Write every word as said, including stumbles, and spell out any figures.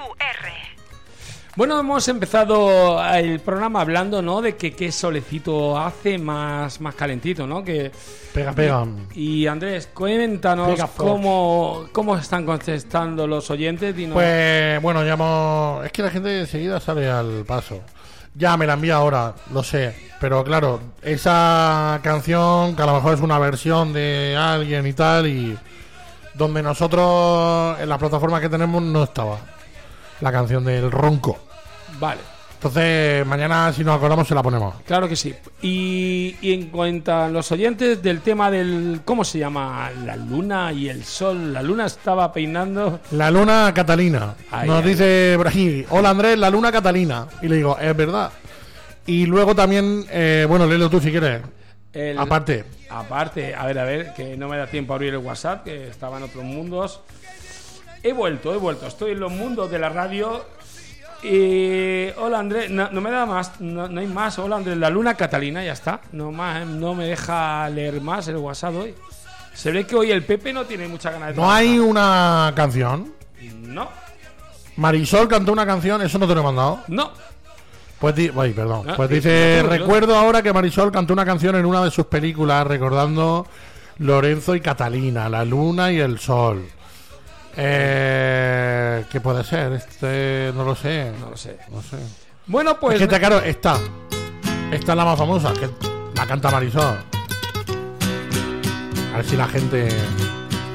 R. Bueno, hemos empezado el programa hablando, ¿no? De que qué solecito hace más, más calentito, ¿no? Que Pega, pega. Y, y Andrés, cuéntanos Pega, cómo, cómo están contestando los oyentes. Dinos. Pues bueno, ya hemos... Es que la gente enseguida sale al paso. Ya me la envía ahora, lo sé. Pero claro, esa canción que a lo mejor es una versión de alguien y tal, y donde nosotros en la plataforma que tenemos no estaba la canción del ronco. Vale. Entonces mañana, si nos acordamos, se la ponemos. Claro que sí. Y, y en cuanto a los oyentes del tema del... ¿Cómo se llama? La luna y el sol. La luna estaba peinando... La luna Catalina. Ay, Nos ay. dice Brahim: hola Andrés, la luna Catalina. Y le digo, es verdad. Y luego también, eh, bueno, léelo tú si quieres. El, Aparte. Aparte, a ver, a ver, que no me da tiempo a abrir el WhatsApp, que estaba en otros mundos. He vuelto, he vuelto. Estoy en los mundos de la radio. Y hola Andrés, no, no me da más, no, no hay más. Hola Andrés, la luna Catalina, ya está. No más, no me deja leer más el WhatsApp hoy. Se ve que hoy el Pepe no tiene mucha ganas de ¿No trabajar. hay una canción? No, Marisol cantó una canción, eso no te lo he mandado. no. Pues, di- ay, perdón. Ah, Pues sí, dice, sí, sí, sí. recuerdo ahora que Marisol cantó una canción en una de sus películas recordando Lorenzo y Catalina, la luna y el sol. Eh, ¿Qué puede ser? Este, no lo sé. No lo sé. No sé. Bueno, pues... Es que está claro, esta. Esta es la más famosa, que la canta Marisol. A ver si la gente...